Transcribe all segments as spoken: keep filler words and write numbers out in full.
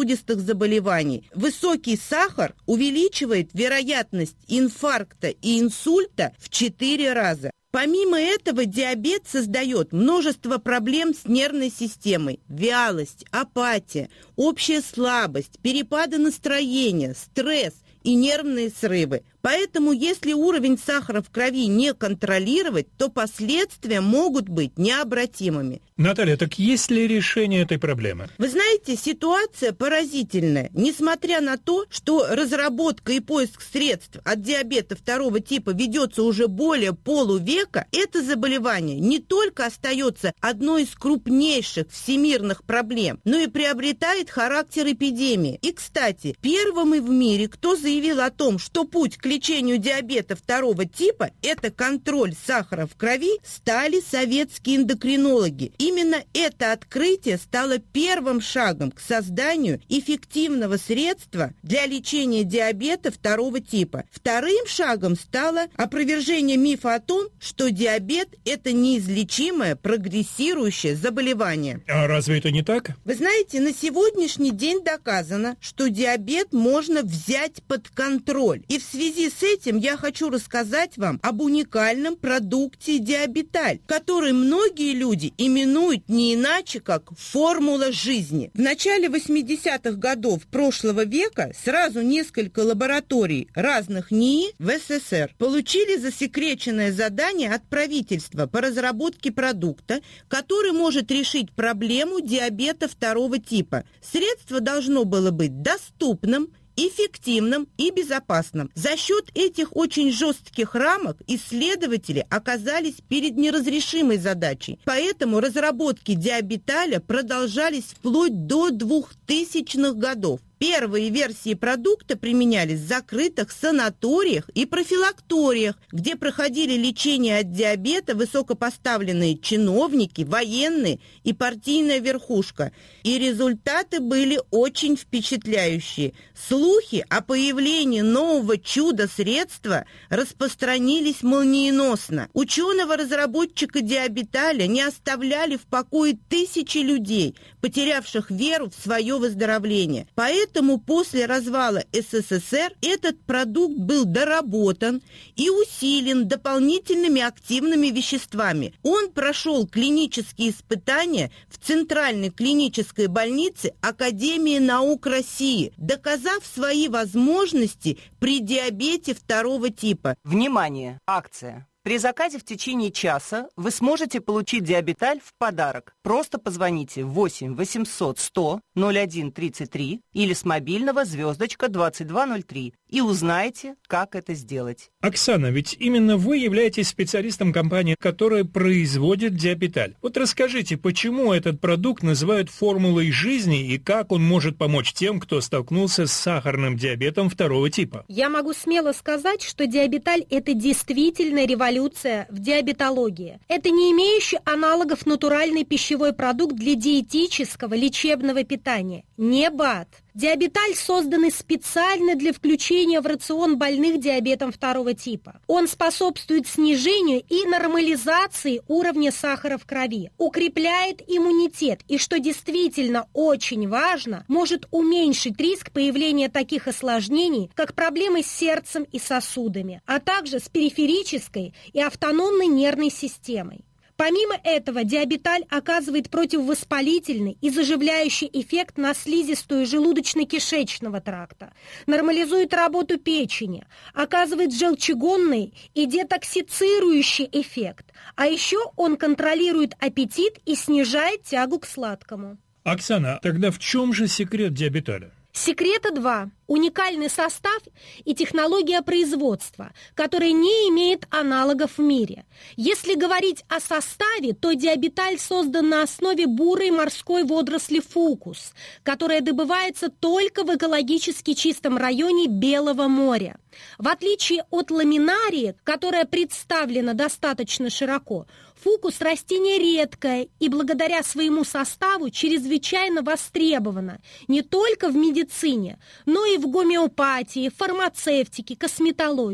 сосудистых заболеваний. Высокий сахар увеличивает вероятность инфаркта и инсульта в четыре раза. Помимо этого, диабет создает множество проблем с нервной системой: вялость, апатия, общая слабость, перепады настроения, стресс и нервные срывы. Поэтому, если уровень сахара в крови не контролировать, то последствия могут быть необратимыми. Наталья, так есть ли решение этой проблемы? Вы знаете, ситуация поразительная. Несмотря на то, что разработка и поиск средств от диабета второго типа ведется уже более полувека, это заболевание не только остается одной из крупнейших всемирных проблем, но и приобретает характер эпидемии. И, кстати, первыми в мире, кто заявил о том, что путь к лечению диабета второго типа – это контроль сахара в крови, стали советские эндокринологи. Именно это открытие стало первым шагом к созданию эффективного средства для лечения диабета второго типа. Вторым шагом стало опровержение мифа о том, что диабет – это неизлечимое прогрессирующее заболевание. А разве это не так? Вы знаете, на сегодняшний день доказано, что диабет можно взять под контроль. И в связи с этим я хочу рассказать вам об уникальном продукте Диабеталь, который многие люди именуют не иначе, как формула жизни. В начале восьмидесятых годов прошлого века сразу несколько лабораторий разных НИИ в СССР получили засекреченное задание от правительства по разработке продукта, который может решить проблему диабета второго типа. Средство должно было быть доступным, эффективным и безопасным. За счет этих очень жестких рамок исследователи оказались перед неразрешимой задачей. Поэтому разработки Диабеталя продолжались вплоть до двухтысячных годов. Первые версии продукта применялись в закрытых санаториях и профилакториях, где проходили лечение от диабета высокопоставленные чиновники, военные и партийная верхушка. И результаты были очень впечатляющие. Слухи о появлении нового чудо-средства распространились молниеносно. Ученого-разработчика Диабеталя не оставляли в покое тысячи людей, потерявших веру в свое выздоровление. Поэтому Поэтому после развала СССР этот продукт был доработан и усилен дополнительными активными веществами. Он прошел клинические испытания в Центральной клинической больнице Академии наук России, доказав свои возможности при диабете второго типа. Внимание! Акция! При заказе в течение часа вы сможете получить Диабеталь в подарок. Просто позвоните восемь восемьсот сто ноль один тридцать три или с мобильного звездочка двадцать два ноль три и узнайте, как это сделать. Оксана, ведь именно вы являетесь специалистом компании, которая производит Диабеталь. Вот расскажите, почему этот продукт называют формулой жизни и как он может помочь тем, кто столкнулся с сахарным диабетом второго типа? Я могу смело сказать, что Диабеталь – это действительно революция в диабетологии. Это не имеющий аналогов натуральный пищевой продукт для диетического лечебного питания. Не БАД. Диабеталь создан специально для включения в рацион больных диабетом второго типа. Он способствует снижению и нормализации уровня сахара в крови, укрепляет иммунитет и, что действительно очень важно, может уменьшить риск появления таких осложнений, как проблемы с сердцем и сосудами, а также с периферической и автономной нервной системой. Помимо этого, Диабеталь оказывает противовоспалительный и заживляющий эффект на слизистую желудочно-кишечного тракта, нормализует работу печени, оказывает желчегонный и детоксицирующий эффект, а еще он контролирует аппетит и снижает тягу к сладкому. Оксана, тогда в чем же секрет Диабеталя? Секрета два. Уникальный состав и технология производства, которая не имеет аналогов в мире. Если говорить о составе, то Диабеталь создан на основе бурой морской водоросли фукус, которая добывается только в экологически чистом районе Белого моря. В отличие от ламинарии, которая представлена достаточно широко, фукус – растение редкое и благодаря своему составу чрезвычайно востребовано не только в медицине, но и в гомеопатии, фармацевтике, косметологии.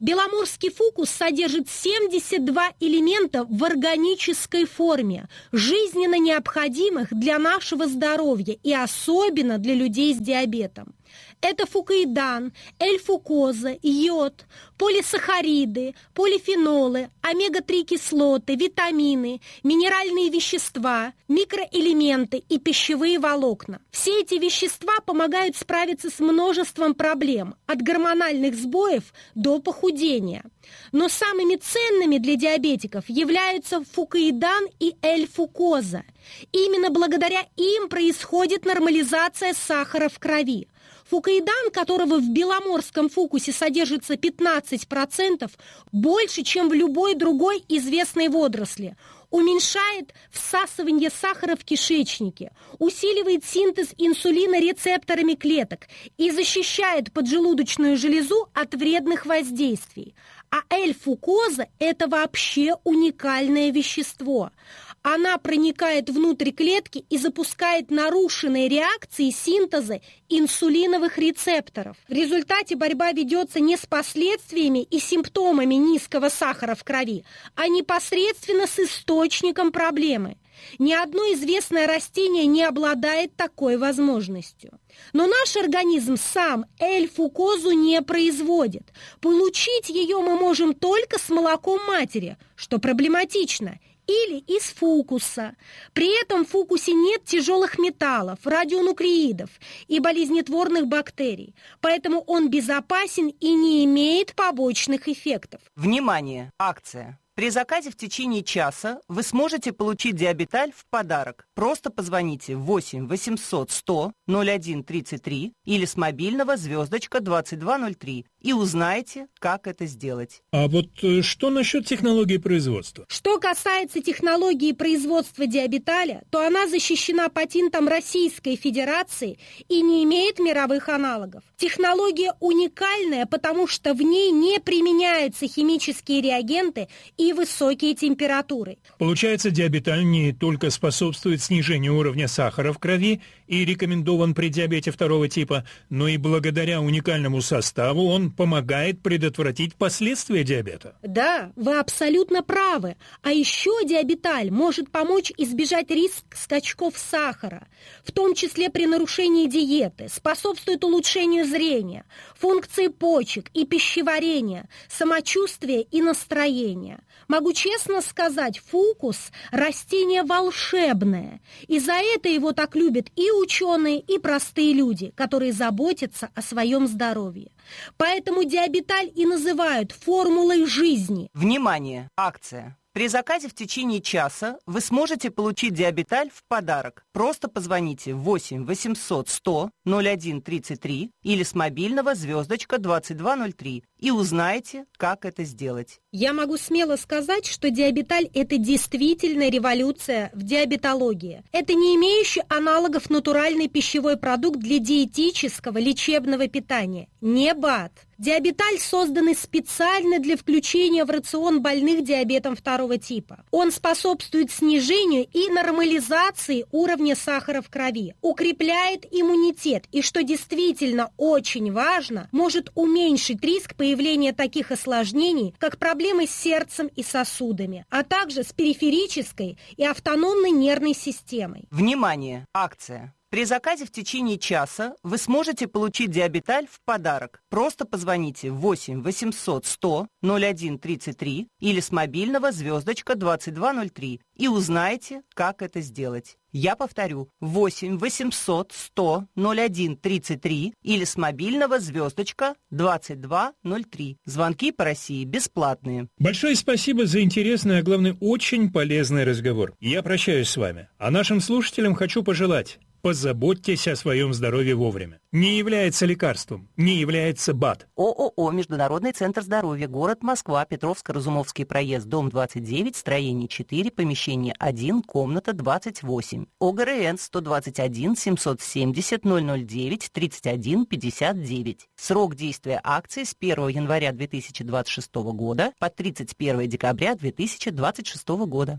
Беломорский фукус содержит семьдесят два элемента в органической форме, жизненно необходимых для нашего здоровья и особенно для людей с диабетом. Это фукоидан, L-фукоза, йод, полисахариды, полифенолы, омега три кислоты, витамины, минеральные вещества, микроэлементы и пищевые волокна. Все эти вещества помогают справиться с множеством проблем, от гормональных сбоев до похудения. Но самыми ценными для диабетиков являются фукоидан и L-фукоза. Именно благодаря им происходит нормализация сахара в крови. Фукоидан, которого в беломорском фукусе содержится пятнадцать процентов, больше, чем в любой другой известной водоросли, уменьшает всасывание сахара в кишечнике, усиливает синтез инсулина рецепторами клеток и защищает поджелудочную железу от вредных воздействий. А L-фукоза – это вообще уникальное вещество. Она проникает внутрь клетки и запускает нарушенные реакции синтеза инсулиновых рецепторов. В результате борьба ведется не с последствиями и симптомами низкого сахара в крови, а непосредственно с источником проблемы. Ни одно известное растение не обладает такой возможностью. Но наш организм сам L-фукозу не производит. Получить ее мы можем только с молоком матери, что проблематично, или из фукуса. При этом в фукусе нет тяжелых металлов, радионуклеидов и болезнетворных бактерий, поэтому он безопасен и не имеет побочных эффектов. Внимание! Акция! При заказе в течение часа вы сможете получить диабеталь в подарок. Просто позвоните восемь восемьсот сто ноль один тридцать три или с мобильного звездочка двадцать два ноль три и узнайте, как это сделать. А вот э, что насчет технологии производства? Что касается технологии производства диабеталя, то она защищена патентом Российской Федерации и не имеет мировых аналогов. Технология уникальная, потому что в ней не применяются химические реагенты и высокие температуры. Получается, диабеталь не только способствует снижению уровня сахара в крови и рекомендован при диабете второго типа, но и благодаря уникальному составу он помогает предотвратить последствия диабета. Да, вы абсолютно правы. А еще диабеталь может помочь избежать риск скачков сахара, в том числе при нарушении диеты, способствует улучшению зрения, функции почек и пищеварения, самочувствия и настроения. Могу честно сказать, фукус – растение волшебное, и за это его так любят и ученые, и простые люди, которые заботятся о своем здоровье. Поэтому диабеталь и называют формулой жизни. Внимание! Акция! При заказе в течение часа вы сможете получить диабеталь в подарок. Просто позвоните восемь восемьсот сто ноль один тридцать три или с мобильного звездочка двадцать два ноль три и узнайте, как это сделать. Я могу смело сказать, что диабеталь – это действительно революция в диабетологии. Это не имеющий аналогов натуральный пищевой продукт для диетического лечебного питания. Не БАД. Диабеталь создан специально для включения в рацион больных диабетом второго типа. Он способствует снижению и нормализации уровня сахара в крови, укрепляет иммунитет и, что действительно очень важно, может уменьшить риск появления таких осложнений, как проблемы с сердцем и сосудами, а также с периферической и автономной нервной системой. Внимание! Акция! При заказе в течение часа вы сможете получить диабеталь в подарок. Просто позвоните восемь восемьсот сто ноль один тридцать три или с мобильного звездочка двадцать два ноль три и узнайте, как это сделать. Я повторю, восемь восемьсот сто ноль один тридцать три или с мобильного звездочка двадцать два ноль три. Звонки по России бесплатные. Большое спасибо за интересный, а главное, очень полезный разговор. Я прощаюсь с вами. А нашим слушателям хочу пожелать: позаботьтесь о своем здоровье вовремя. Не является лекарством, не является БАД. ООО «Международный центр здоровья», город Москва, Петровско-Разумовский проезд, дом двадцать девять, строение четыре, помещение один, комната двадцать восемь. ОГРН сто двадцать один семьсот семьдесят ноль ноль девять тридцать один пятьдесят девять. Срок действия акции с первого января две тысячи двадцать шестого года по тридцать первое декабря две тысячи двадцать шестого года.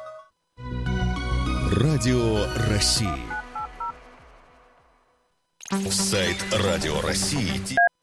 Радио России. Сайт Радио России.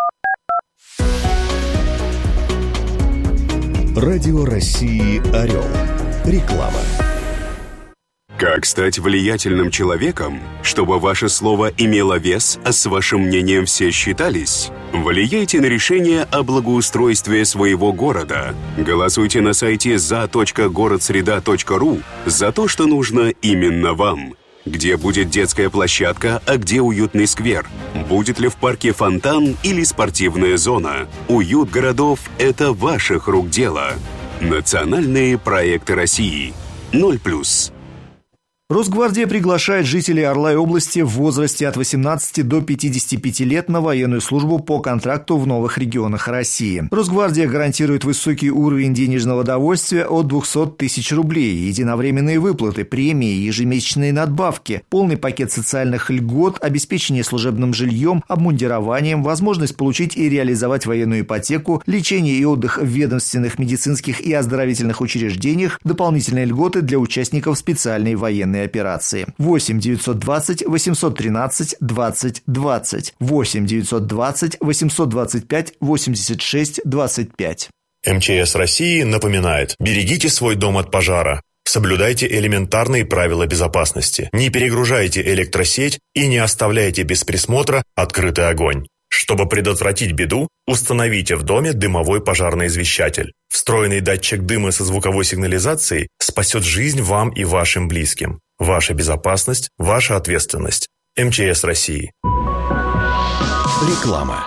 Радио России «Орел». Реклама. Как стать влиятельным человеком, чтобы ваше слово имело вес, а с вашим мнением все считались? Влияйте на решение о благоустройстве своего города. Голосуйте на сайте за точка город среда точка ру за то, что нужно именно вам. Где будет детская площадка, а где уютный сквер? Будет ли в парке фонтан или спортивная зона? Уют городов – это ваших рук дело. Национальные проекты России. Ноль плюс. Росгвардия приглашает жителей Орла и области в возрасте от восемнадцати до пятидесяти пяти лет на военную службу по контракту в новых регионах России. Росгвардия гарантирует высокий уровень денежного довольствия от двухсот тысяч рублей, единовременные выплаты, премии, ежемесячные надбавки, полный пакет социальных льгот, обеспечение служебным жильем, обмундированием, возможность получить и реализовать военную ипотеку, лечение и отдых в ведомственных, медицинских и оздоровительных учреждениях, дополнительные льготы для участников специальной военной операции. восемь девятьсот двадцать восемьсот тринадцать двадцать двадцать. восемь девятьсот двадцать восемьсот двадцать пять восемьдесят шесть двадцать пять. МЧС России напоминает: берегите свой дом от пожара. Соблюдайте элементарные правила безопасности. Не перегружайте электросеть и не оставляйте без присмотра открытый огонь. Чтобы предотвратить беду, установите в доме дымовой пожарный извещатель. Встроенный датчик дыма со звуковой сигнализацией спасет жизнь вам и вашим близким. Ваша безопасность – ваша ответственность. МЧС России. Реклама.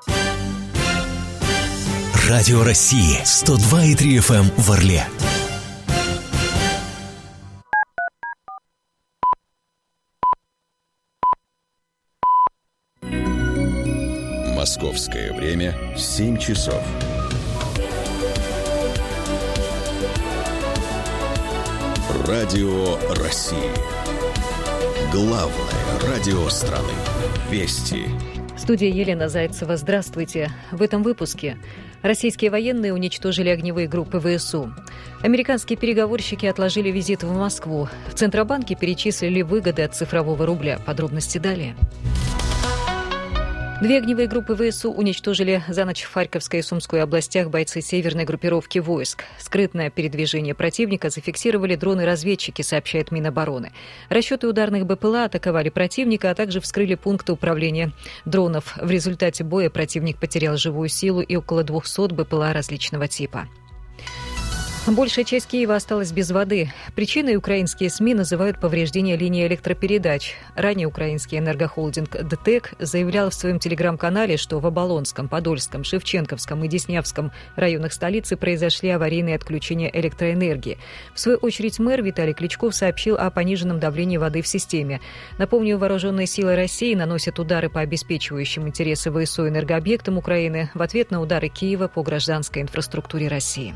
Радио России. сто два и три эф эм в Орле. Московское время семь часов. Радио России. Главное радио страны. Вести. В студии Елена Зайцева. Здравствуйте. В этом выпуске. Российские военные уничтожили огневые группы ВСУ. Американские переговорщики отложили визит в Москву. В Центробанке перечислили выгоды от цифрового рубля. Подробности далее. Две огневые группы ВСУ уничтожили за ночь в Харьковской и Сумской областях бойцы северной группировки войск. Скрытное передвижение противника зафиксировали дроны-разведчики, сообщает Минобороны. Расчеты ударных БПЛА атаковали противника, а также вскрыли пункты управления дронов. В результате боя противник потерял живую силу и около двухсот БПЛА различного типа. Большая часть Киева осталась без воды. Причиной украинские СМИ называют повреждение линии электропередач. Ранее украинский энергохолдинг ДТЭК заявлял в своем телеграм-канале, что в Оболонском, Подольском, Шевченковском и Деснявском районах столицы произошли аварийные отключения электроэнергии. В свою очередь мэр Виталий Кличков сообщил о пониженном давлении воды в системе. Напомню, вооруженные силы России наносят удары по обеспечивающим интересы ВСУ энергообъектам Украины в ответ на удары Киева по гражданской инфраструктуре России.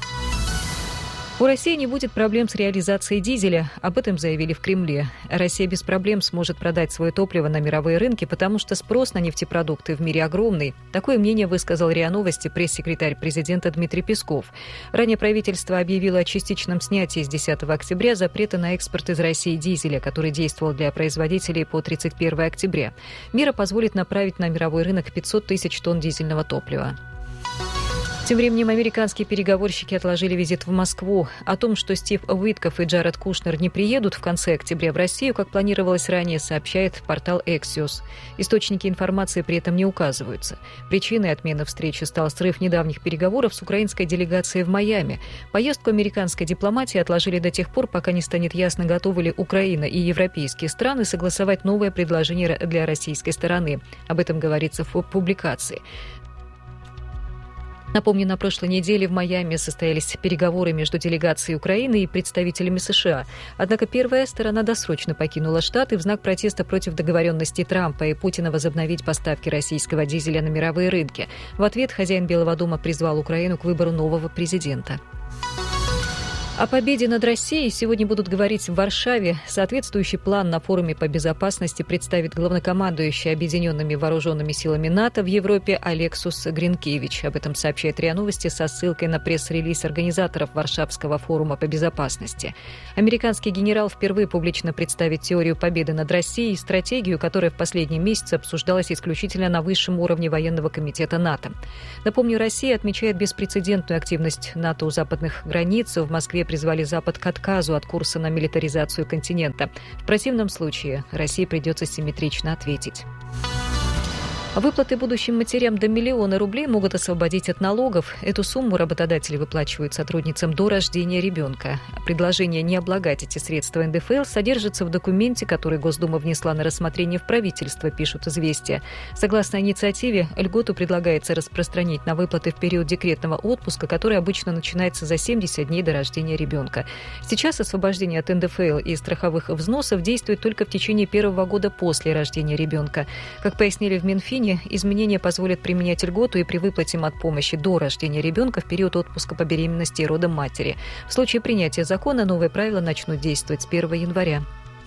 У России не будет проблем с реализацией дизеля. Об этом заявили в Кремле. Россия без проблем сможет продать свое топливо на мировые рынки, потому что спрос на нефтепродукты в мире огромный. Такое мнение высказал РИА Новости пресс-секретарь президента Дмитрий Песков. Ранее правительство объявило о частичном снятии с десятого октября запрета на экспорт из России дизеля, который действовал для производителей по тридцать первого октября. Мера позволит направить на мировой рынок пятьсот тысяч тонн дизельного топлива. Тем временем американские переговорщики отложили визит в Москву. О том, что Стив Уитков и Джаред Кушнер не приедут в конце октября в Россию, как планировалось ранее, сообщает портал Axios. Источники информации при этом не указываются. Причиной отмены встречи стал срыв недавних переговоров с украинской делегацией в Майами. Поездку американской дипломатии отложили до тех пор, пока не станет ясно, готовы ли Украина и европейские страны согласовать новое предложение для российской стороны. Об этом говорится в публикации. Напомню, на прошлой неделе в Майами состоялись переговоры между делегацией Украины и представителями США. Однако первая сторона досрочно покинула Штаты в знак протеста против договоренности Трампа и Путина возобновить поставки российского дизеля на мировые рынки. В ответ хозяин Белого дома призвал Украину к выбору нового президента. О победе над Россией сегодня будут говорить в Варшаве. Соответствующий план на форуме по безопасности представит главнокомандующий Объединенными вооруженными силами НАТО в Европе Алексус Гринкевич. Об этом сообщает РИА Новости со ссылкой на пресс-релиз организаторов Варшавского форума по безопасности. Американский генерал впервые публично представит теорию победы над Россией и стратегию, которая в последние месяцы обсуждалась исключительно на высшем уровне военного комитета НАТО. Напомню, Россия отмечает беспрецедентную активность НАТО у западных границ. В Москве призвали Запад к отказу от курса на милитаризацию континента. В противном случае России придется симметрично ответить. Выплаты будущим матерям до миллиона рублей могут освободить от налогов. Эту сумму работодатели выплачивают сотрудницам до рождения ребенка. Предложение не облагать эти средства эн дэ эф эл содержится в документе, который Госдума внесла на рассмотрение в правительство, пишут «Известия». Согласно инициативе, льготу предлагается распространить на выплаты в период декретного отпуска, который обычно начинается за семьдесят дней до рождения ребенка. Сейчас освобождение от эн дэ эф эл и страховых взносов действует только в течение первого года после рождения ребенка. Как пояснили в Минфине, изменения позволят применять льготу и при выплате матпомощи до рождения ребенка в период отпуска по беременности и родам матери. В случае принятия закона новые правила начнут действовать с первого января.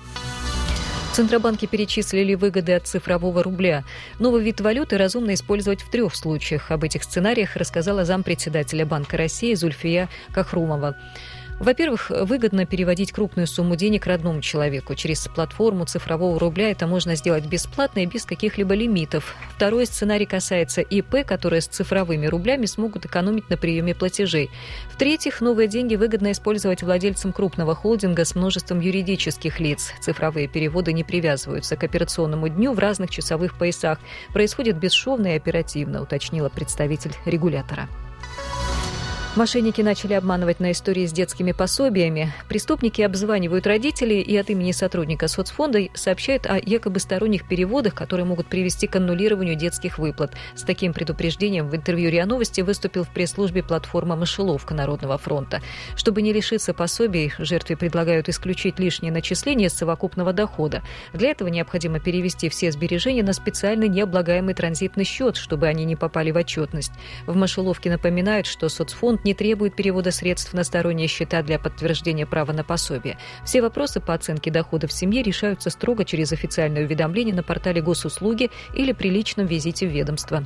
В Центробанке перечислили выгоды от цифрового рубля. Новый вид валюты разумно использовать в трех случаях. Об этих сценариях рассказала зампредседателя Банка России Зульфия Кахрумова. Во-первых, выгодно переводить крупную сумму денег родному человеку. Через платформу цифрового рубля это можно сделать бесплатно и без каких-либо лимитов. Второй сценарий касается и пэ, которые с цифровыми рублями смогут экономить на приеме платежей. В-третьих, новые деньги выгодно использовать владельцам крупного холдинга с множеством юридических лиц. Цифровые переводы не привязываются к операционному дню в разных часовых поясах. Происходит бесшовно и оперативно, уточнила представитель регулятора. Мошенники начали обманывать на истории с детскими пособиями. Преступники обзванивают родителей и от имени сотрудника соцфонда сообщают о якобы сторонних переводах, которые могут привести к аннулированию детских выплат. С таким предупреждением в интервью РИА Новости выступил в пресс-службе платформа «Мышеловка» Народного фронта. Чтобы не лишиться пособий, жертве предлагают исключить лишние начисления с совокупного дохода. Для этого необходимо перевести все сбережения на специальный необлагаемый транзитный счет, чтобы они не попали в отчетность. В «Мышеловке» напоминают, что соцфонд не требует перевода средств на сторонние счета для подтверждения права на пособие. Все вопросы по оценке доходов в семье решаются строго через официальное уведомление на портале госуслуги или при личном визите в ведомство.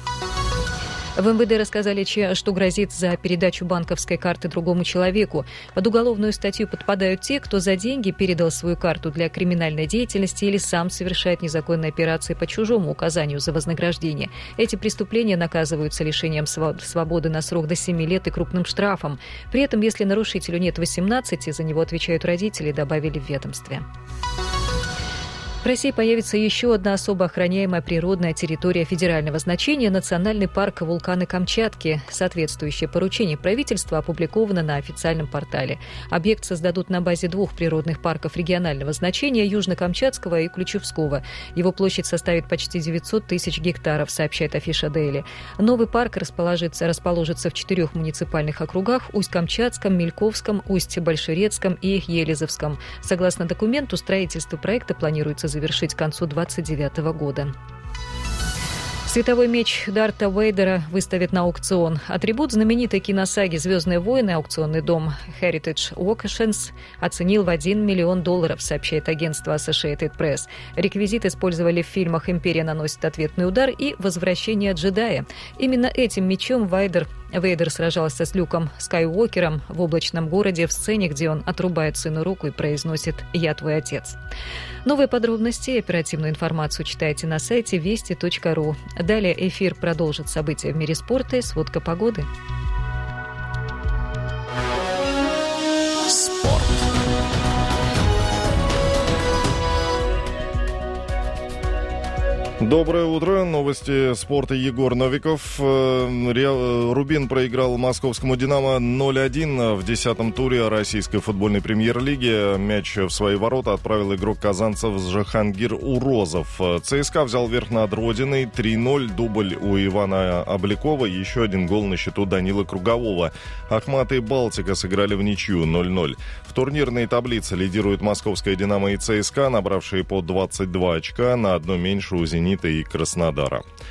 В эм вэ дэ рассказали, что грозит за передачу банковской карты другому человеку. Под уголовную статью подпадают те, кто за деньги передал свою карту для криминальной деятельности или сам совершает незаконные операции по чужому указанию за вознаграждение. Эти преступления наказываются лишением свободы на срок до семи лет и крупным штрафом. При этом, если нарушителю нет восемнадцати, за него отвечают родители, добавили в ведомстве. В России появится еще одна особо охраняемая природная территория федерального значения – национальный парк вулканы Камчатки. Соответствующее поручение правительства опубликовано на официальном портале. Объект создадут на базе двух природных парков регионального значения – Южно-Камчатского и Ключевского. Его площадь составит почти девятьсот тысяч гектаров, сообщает Афиша Дейли. Новый парк расположится, расположится в четырех муниципальных округах – Усть-Камчатском, Мельковском, Усть-Большерецком и Елизовском. Согласно документу, строительство проекта планируется завершить к концу две тысячи двадцать девятого года. Световой меч Дарта Вейдера выставят на аукцион. Атрибут знаменитой киносаги «Звездные войны» аукционный дом Heritage Auctions оценил в один миллион долларов, сообщает агентство Associated Press. Реквизит использовали в фильмах «Империя наносит ответный удар» и «Возвращение джедая». Именно этим мечом Вейдер Вейдер сражался с Люком Скайуокером в облачном городе в сцене, где он отрубает сыну руку и произносит «Я твой отец». Новые подробности и оперативную информацию читайте на сайте вести точка ру. Далее эфир продолжит события в мире спорта и сводка погоды. Спорт. Доброе утро. Новости спорта. Егор Новиков. Рубин проиграл московскому «Динамо» ноль один в десятом туре российской футбольной премьер-лиги. Мяч в свои ворота отправил игрок казанцев Жахангир Урозов. ЦСКА взял верх над Родиной три ноль. Дубль у Ивана Облякова. Еще один гол на счету Данилы Кругового. Ахмат и Балтика сыграли в ничью ноль ноль. В турнирной таблице лидируют московская «Динамо» и ЦСКА, набравшие по двадцать два очка, на одно меньше у «Зенита» и Краснодара.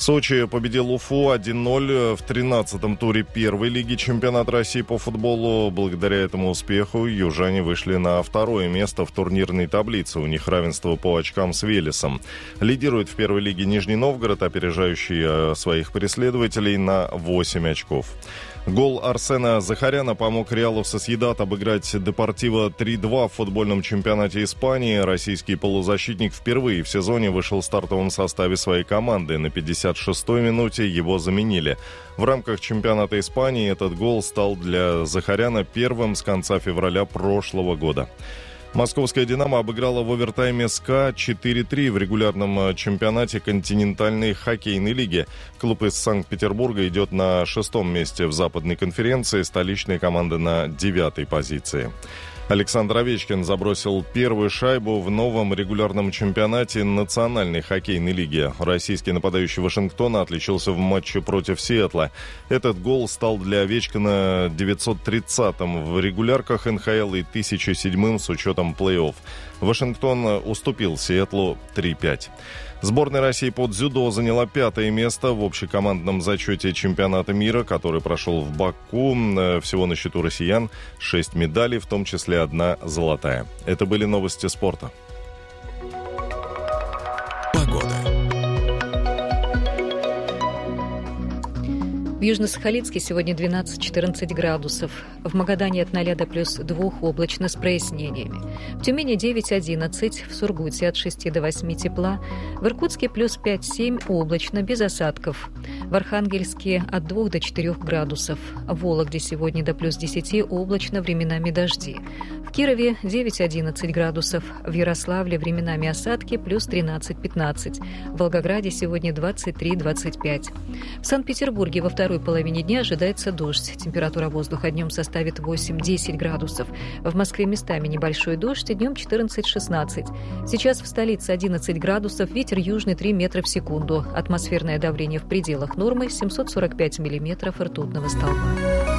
Сочи победил Уфу один ноль в тринадцатом туре первой лиги чемпионата России по футболу. Благодаря этому успеху южане вышли на второе место в турнирной таблице. У них равенство по очкам с Велесом. Лидирует в первой лиге Нижний Новгород, опережающий своих преследователей на восемь очков. Гол Арсена Захаряна помог Реалу Сосьедад обыграть Депортиво три два в футбольном чемпионате Испании. Российский полузащитник впервые в сезоне вышел в стартовом составе своей команды. На пятьдесят шестой минуте его заменили. В рамках чемпионата Испании этот гол стал для Захаряна первым с конца февраля прошлого года. Московская «Динамо» обыграла в овертайме СКА четыре три в регулярном чемпионате континентальной хоккейной лиги. Клуб из Санкт-Петербурга идет на шестом месте в западной конференции, столичная команда на девятой позиции. Александр Овечкин забросил первую шайбу в новом регулярном чемпионате Национальной хоккейной лиги. Российский нападающий Вашингтона отличился в матче против Сиэтла. Этот гол стал для Овечкина девятьсот тридцатым в регулярках эн ха эл и тысяча седьмым с учетом плей-офф. Вашингтон уступил Сиэтлу три пять. Сборная России по дзюдо заняла пятое место в общекомандном зачете чемпионата мира, который прошел в Баку. Всего на счету россиян шесть медалей, в том числе одна золотая. Это были новости спорта. В Южно-Сахалинске сегодня двенадцать-четырнадцать градусов. В Магадане от ноля до плюс двух облачно с прояснениями. В Тюмени девять-одиннадцать, в Сургуте от шести до восьми тепла. В Иркутске плюс пять-семь облачно, без осадков. В Архангельске от двух до четырех градусов. В Вологде сегодня до плюс десяти облачно, временами дожди. В Кирове девять-одиннадцать градусов. В Ярославле временами осадки плюс тринадцать-пятнадцать. В Волгограде сегодня двадцать три-двадцать пять. В Санкт-Петербурге во второй половине дня ожидается дождь. Температура воздуха днем составит восемь-десять градусов. В Москве местами небольшой дождь, и днем четырнадцать-шестнадцать. Сейчас в столице одиннадцать градусов, ветер южный три метра в секунду. Атмосферное давление в пределах нормы семьсот сорок пять миллиметров ртутного столба.